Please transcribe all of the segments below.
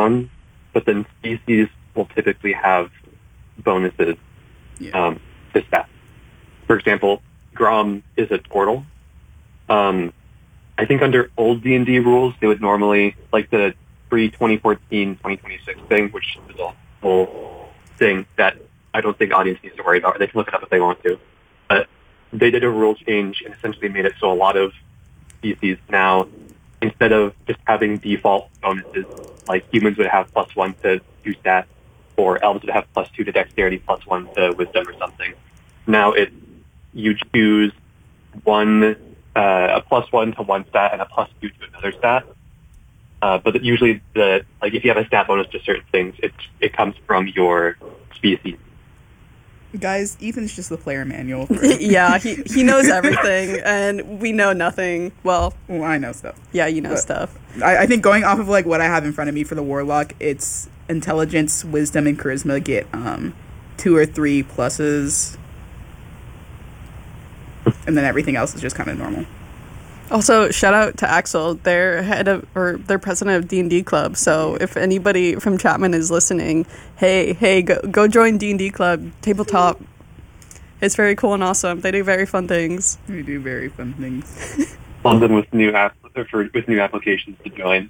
down, but then species will typically have bonuses to stats. For example, Grom is a turtle. I think under old D&D rules, they would normally, like the pre-2014-2026 thing, which is a whole thing that I don't think audience needs to worry about. They can look it up if they want to. But they did a rule change and essentially made it so a lot of species now, instead of just having default bonuses, like humans would have +1 to 2 stats, or elves would have +2 to dexterity, +1 to wisdom or something. Now you choose a +1 to one stat and a +2 to another stat. But usually, if you have a stat bonus to certain things, it comes from your species. Guys, Ethan's just the player manual. Yeah, he knows everything, and we know nothing. Well, I know stuff. Yeah, you know stuff. I think going off of like what I have in front of me for the warlock, it's intelligence, wisdom, and charisma get 2 or 3 pluses, and then everything else is just kind of normal. Also, shout out to Axel, their president of D&D Club. So if anybody from Chapman is listening, hey, go join D&D Club, tabletop. It's very cool and awesome. They do very fun things. We do very fun things. London with new applications to join.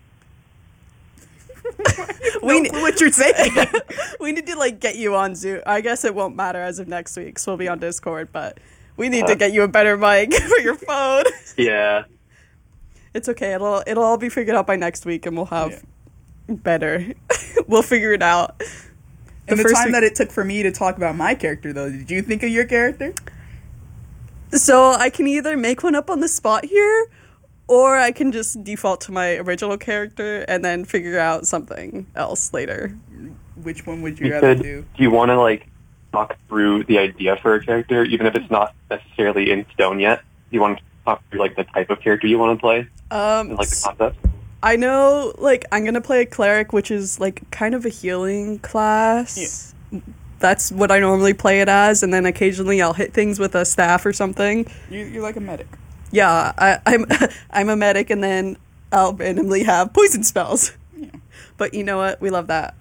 What you're saying? We need to get you on Zoom. I guess it won't matter as of next week, so we'll be on Discord, but we need to get you a better mic for your phone. Yeah. It's okay. It'll all be figured out by next week, and we'll have better. We'll figure it out. And the time that it took for me to talk about my character, though, did you think of your character? So I can either make one up on the spot here, or I can just default to my original character and then figure out something else later. Which one would you rather do? Do you want to, talk through the idea for a character, even if it's not necessarily in stone yet? Do you want to talk through, the type of character you want to play? And, the concept? I know, I'm going to play a cleric, which is, kind of a healing class. Yeah. That's what I normally play it as, and then occasionally I'll hit things with a staff or something. You're like a medic. Yeah, I'm a medic, and then I'll randomly have poison spells. Yeah. But you know what? We love that.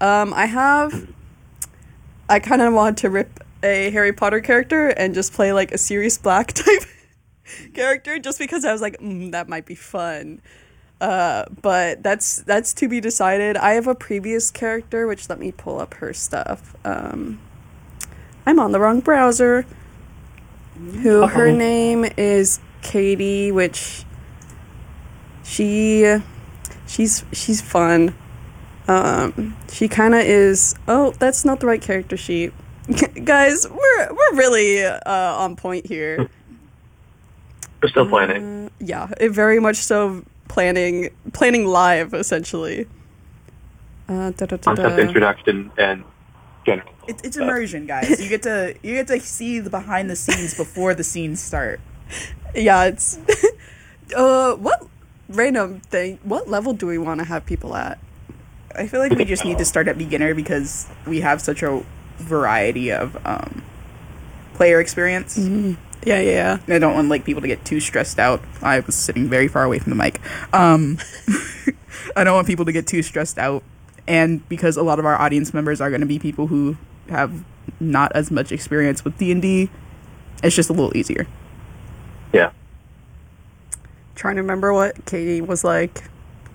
I kind of want to rip a Harry Potter character and just play, a Sirius Black type character, just because I was like, that might be fun. But that's to be decided. I have a previous character, which let me pull up her stuff. I'm on the wrong browser. Her name is Katie, which she's fun. She kind of is. Oh, that's not the right character sheet. Guys, we're really on point here. We're still planning. Yeah, it very much so planning live, essentially. Concept introduction and general. It's immersion, guys. You get to see the behind the scenes before the scenes start. Yeah, it's what random thing? What level do we want to have people at? I feel like we just need to start at beginner because we have such a variety of player experience. Mm-hmm. Yeah. I don't want people to get too stressed out. I was sitting very far away from the mic. I don't want people to get too stressed out, and because a lot of our audience members are going to be people who have not as much experience with D&D, it's just a little easier. Yeah. Trying to remember what Katie was like.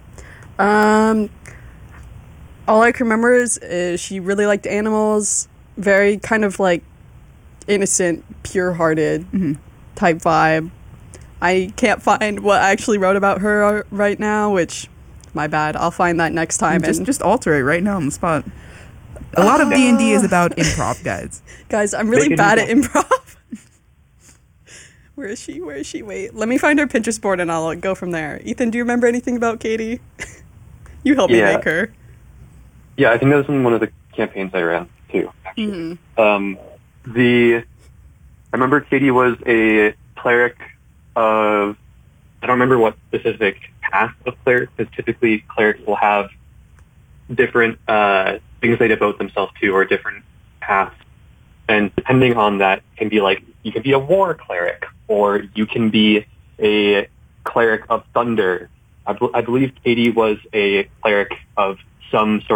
All I can remember is she really liked animals, very kind of innocent, pure-hearted type vibe. I can't find what I actually wrote about her right now, which, my bad. I'll find that next time. Just alter it right now on the spot. A lot of D&D is about improv, guys. Guys, I'm really bad at improv. Where is she? Wait, let me find her Pinterest board and I'll go from there. Ethan, do you remember anything about Katie? You helped me make her. Yeah, I think that was in one of the campaigns I ran, too, actually. I remember Katie was a cleric of, I don't remember what specific path of cleric, because typically clerics will have different things they devote themselves to or different paths. And depending on that, can be you can be a war cleric, or you can be a cleric of thunder. I believe Katie was a cleric of some sort